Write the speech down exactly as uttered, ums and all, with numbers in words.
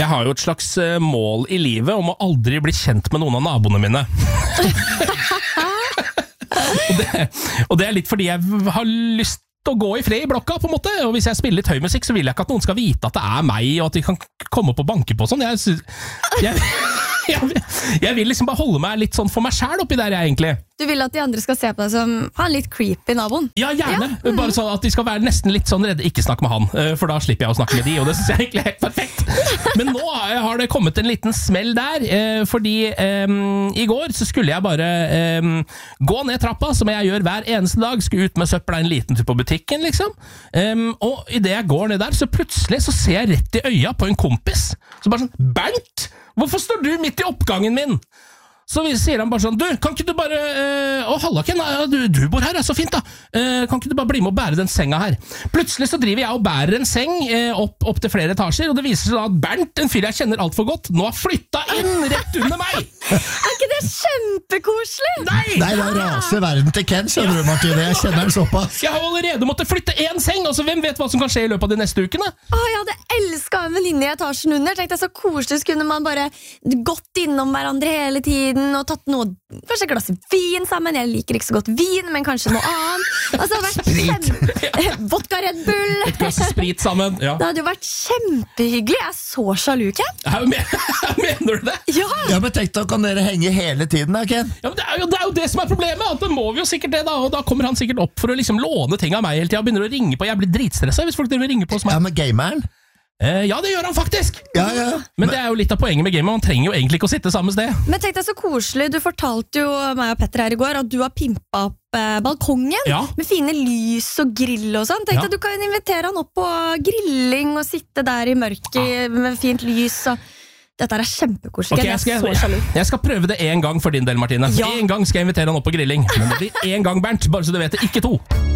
Jeg har jo et slags mål i livet om å aldri bli kjent med noen av naboene mine. og, det, og det er litt fordi jeg har lyst å gå i fred i blokka, på en måte. Og hvis jeg spiller litt høy musikk, så vil jeg ikke at noen skal vite at det er meg, og at de kan komme opp og banke på sånn. Jeg, jeg, jeg, jeg vil liksom bare holde meg litt sånn for meg selv oppi der, jeg egentlig. Du vil at de andre skal se på deg som han litt creepy naboen? Ja, gjerne. Ja. Mm. Bare sånn at de skal være nesten litt sånn redde. Ikke snakke med han, for da slipper jeg å snakke med de, og det synes jeg egentlig er helt perfekt. Men nå har det kommet en liten smell der, fordi um, i går så skulle jeg bare um, gå ned trappa, som jeg gjør hver eneste dag, skulle ut med søpla en liten tur på butikken, liksom. Um, og i det jeg går ned der, så plutselig så ser jeg rett i øya på en kompis. Så bare sånn, Bernt, hvorfor står du midt i oppgangen min? Så sier han bare sånn, du, kan ikke du bare, øh, å Hallaken, du, du bor her, er så fint da, uh, kan ikke du bare bli med og bære den senga her? Plutselig så driver jeg og bærer en seng uh, opp, opp til flere etasjer, og det viser seg at Bernt, en fyr jeg kjenner alt for godt, nå har flyttet inn rett under meg! Er ikke det kjempekoselig? Nei! Nei, det raser verden til Ken, skjønner du, Martine, jeg kjenner den såpass. Jeg har allerede måttet flytte en seng, og så hvem vet hva som kan skje i løpet av de neste ukene? Å, jeg hadde elsket en venninne i etasjen under, tenkte jeg så koselig, så kunne man bare gått innom hverandre hele tiden, og tatt noe, kanskje et glass vin sammen. Jeg liker ikke så godt vin, men kanskje noe annet. Altså, Sprit kjempe... Vodka Red Bull. Et glass sprit sammen, ja. Det hadde jo vært kjempehyggelig. Jeg er så sjalu, Ken. Mener du det? Ja. Ja, men tenk da, kan dere henge hele tiden da, Ken? Ja, men det er, jo, det er jo det som er problemet, at det må vi jo sikkert det da, og da kommer han sikkert opp for å liksom låne ting av meg hele tiden, og begynner å ringe på. Jeg blir dritstresset hvis folk driver og ringer på hos meg. Ja, men gameren? Eh, ja, det gjør han faktisk. Ja, ja. Men, men det er jo litt av poenget med gamet. Man trenger jo egentlig ikke å sitte samme sted. Men tenk deg så koselig. Du fortalte jo meg og Petter her i går at du har pimpet opp eh, balkongen, ja. Med fine lys og grill og sånn. Tenk deg, ja. Du kan invitere han opp på grilling og sitte der i mørket, ja. Med fint lys og... Dette er kjempekoselig. Okay, jeg, skal, jeg, jeg skal prøve det en gang for din del, Martine. Ja. En gang skal jeg invitere han opp på grilling. Men det blir en gang, Bernt, bare så du vet det. Ikke to.